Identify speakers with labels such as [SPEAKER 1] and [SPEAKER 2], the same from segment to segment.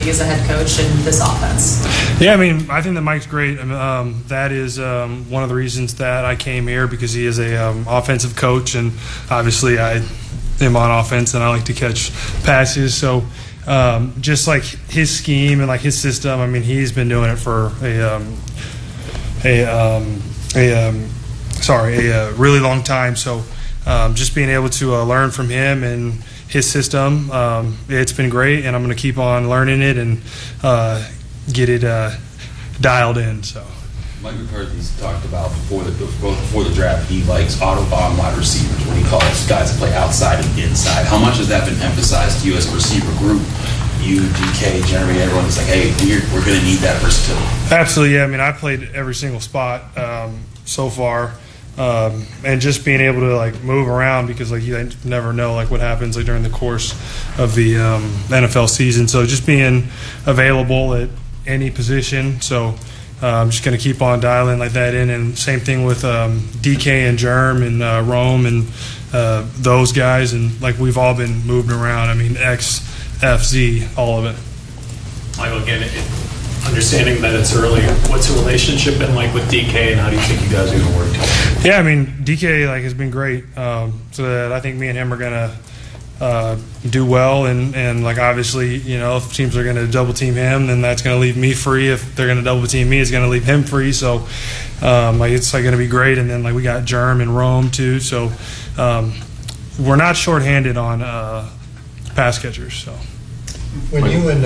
[SPEAKER 1] as a head coach in this offense?
[SPEAKER 2] Yeah, I mean, I think that Mike's great. That is one of the reasons that I came here, because he is a offensive coach, and obviously I am on offense and I like to catch passes. So just like his scheme and like his system, I mean, he's been doing it for a really long time. So just being able to learn from him and his system, it's been great, and I'm going to keep on learning it and get it dialed in. So
[SPEAKER 3] Mike McCarthy's talked about before the draft, he likes Autobahn wide receivers when he calls guys to play outside and inside. How much has that been emphasized to you as a receiver group? You, DK, Jeremy, everyone is like, hey, we're going to need that versatility.
[SPEAKER 2] Absolutely, yeah. I mean, I played every single spot so far. And just being able to like move around, because like you never know like what happens like during the course of the NFL season. So just being available at any position. So I'm just going to keep on dialing like that in. And same thing with DK and Germ and Rome and those guys. And like we've all been moving around. I mean, X, F, Z, all of it.
[SPEAKER 4] Michael, again, understanding that it's early, what's the relationship been like with DK, and how do you think you guys are going to work together?
[SPEAKER 2] Yeah, I mean, DK like has been great. So that I think me and him are gonna do well, and like obviously, you know, if teams are gonna double team him, then that's gonna leave me free. If they're gonna double team me, it's gonna leave him free. So like it's like gonna be great. And then like we got Germ and Rome too. So we're not shorthanded on pass catchers. So.
[SPEAKER 5] When you and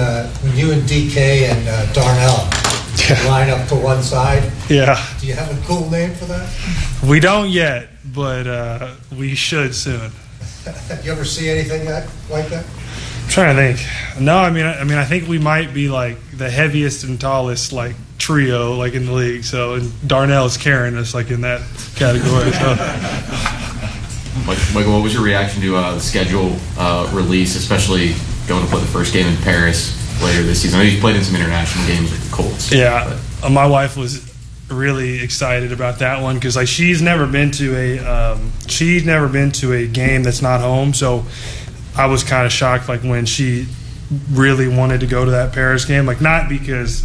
[SPEAKER 5] DK and Darnell line up to one side, do you have a cool name for that?
[SPEAKER 2] We don't yet, but we should soon.
[SPEAKER 5] You ever see anything like that?
[SPEAKER 2] I'm trying to think. No, I mean, I think we might be like the heaviest and tallest like trio like in the league. So and Darnell's carrying us like in that category.
[SPEAKER 6] Michael, what was your reaction to the schedule release, especially going to play the first game in Paris later this season? I know you played in some international games with the Colts.
[SPEAKER 2] Yeah, my wife was really excited about that one because like she's never been to a game that's not home. So I was kind of shocked like when she really wanted to go to that Paris game, like not because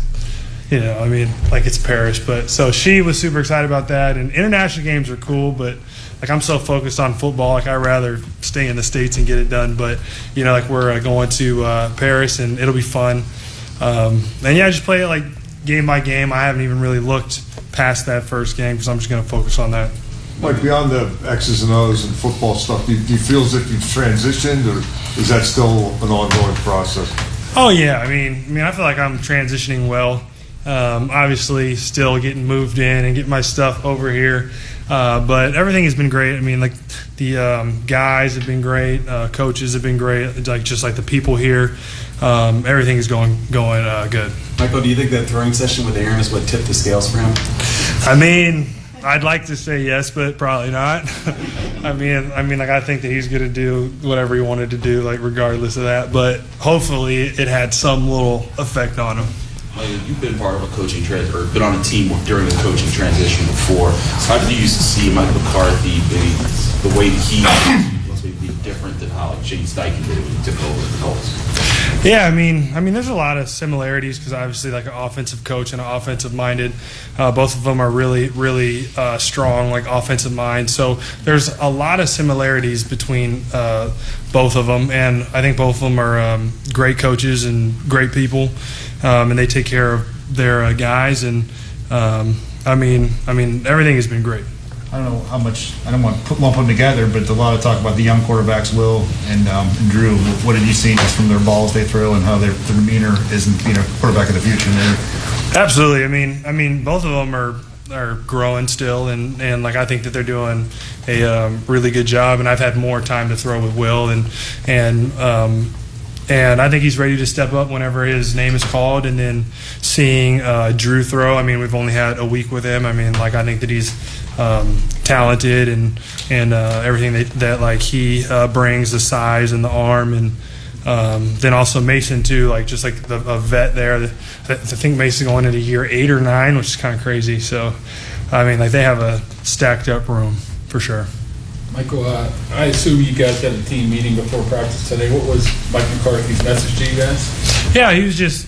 [SPEAKER 2] I mean like it's Paris, but so she was super excited about that. And international games are cool, but like I'm so focused on football, like I'd rather stay in the States and get it done. But like we're going to Paris and it'll be fun. And yeah, just play it like game by game. I haven't even really looked past that first game because I'm just going to focus on that.
[SPEAKER 7] Like beyond the X's and O's and football stuff, do you feel as if you've transitioned, or is that still an ongoing process?
[SPEAKER 2] Oh yeah, I mean I feel like I'm transitioning well. Obviously, still getting moved in and getting my stuff over here. But everything has been great. I mean, like the guys have been great, coaches have been great. Like just like the people here, everything is going good.
[SPEAKER 3] Michael, do you think that throwing session with Aaron is what tipped the scales for him?
[SPEAKER 2] I mean, I'd like to say yes, but probably not. I mean, like I think that he's going to do whatever he wanted to do, like regardless of that. But hopefully, it had some little effect on him.
[SPEAKER 3] You've been part of a coaching or been on a team during the coaching transition before. So how did you see Mike McCarthy, the way he must be different than how Shane Steichen did it when he took over the Colts?
[SPEAKER 2] Yeah, I mean, there's a lot of similarities because obviously, like an offensive coach and an offensive-minded, both of them are really, really strong, like offensive mind. So there's a lot of similarities between both of them, and I think both of them are great coaches and great people, and they take care of their guys. And I mean, everything has been great.
[SPEAKER 8] I don't know how much. I don't want to lump them together, but a lot of talk about the young quarterbacks, Will and Drew. What have you seen just from their balls they throw and how their demeanor is in being a quarterback of the future?
[SPEAKER 2] Absolutely. I mean, both of them are growing still, and like I think that they're doing a really good job. And I've had more time to throw with Will, and I think he's ready to step up whenever his name is called. And then seeing Drew throw, I mean, we've only had a week with him. I mean, like I think that he's talented and everything that like he brings, the size and the arm, and then also Mason too, like just like a vet there. I think Mason's going into year 8 or 9, which is kind of crazy. So, I mean, like they have a stacked up room for sure.
[SPEAKER 9] Michael, I assume you guys had a team meeting before practice today. What was Mike McCarthy's message to you guys?
[SPEAKER 2] Yeah, he was just